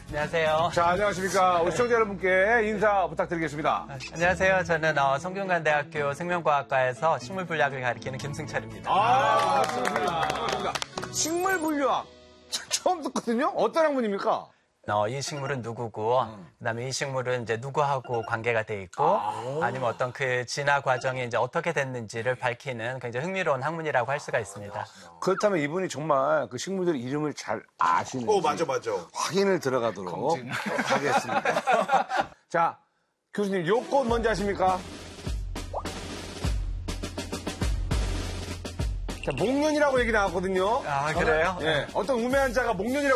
안녕하세요. 자, 안녕하십니까. 우리 시청자 여러분께 인사 부탁드리겠습니다. 안녕하세요. 저는 성균관대학교 생명과학과에서 식물분리학을 가리키는 김승철입니다. 반갑습니다. 식물분류학. 처음 듣거든요? 어떤 학문입니까? 이 식물은 누구고, 그다음에 이 식물은 이제 누구하고 관계가 돼 있고, 아니면 어떤 그 진화 과정이 이제 어떻게 됐는지를 밝히는 굉장히 흥미로운 학문이라고 할 수가 있습니다. 그렇다면 이분이 정말 그 식물들 이름을 잘 아시는지 맞아. 확인을 들어가도록 하겠습니다. 자, 교수님, 요 꽃 뭔지 아십니까? 자, 목련이라고 얘기 나왔거든요. 아, 그래요? 예, 어떤 우매한 자가 목련이라고